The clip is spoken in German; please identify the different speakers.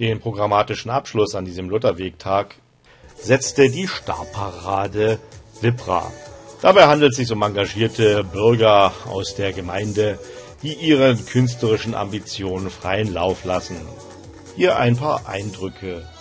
Speaker 1: Den programmatischen Abschluss an diesem Lutherwegtag setzte die Stabparade Wipra. Dabei handelt es sich um engagierte Bürger aus der Gemeinde, die ihren künstlerischen Ambitionen freien Lauf lassen. Hier ein paar Eindrücke.